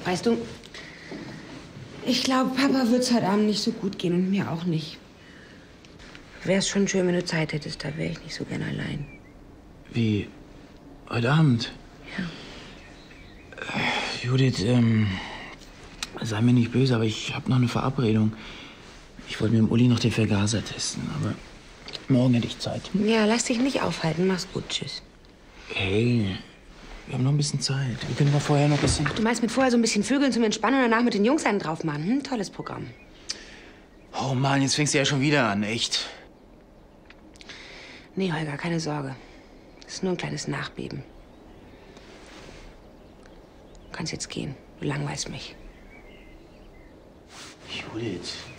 Weißt du, ich glaube, Papa wird's heute Abend nicht so gut gehen und mir auch nicht. Wär's schon schön, wenn du Zeit hättest, da wäre ich nicht so gern allein. Wie? Heute Abend? Ja. Judith, sei mir nicht böse, aber ich habe noch eine Verabredung. Ich wollte mit dem Uli noch den Vergaser testen, aber morgen hätte ich Zeit. Ja, lass dich nicht aufhalten. Mach's gut. Tschüss. Hey, wir haben noch ein bisschen Zeit. Wir können doch vorher noch ein bisschen... Du meinst mit vorher so ein bisschen Vögeln zum Entspannen und danach mit den Jungs einen drauf machen? Hm? Tolles Programm. Oh Mann, jetzt fängst du ja schon wieder an, echt. Nee, Holger, keine Sorge. Das ist nur ein kleines Nachbeben. Du kannst jetzt gehen. Du langweilst mich. Judith.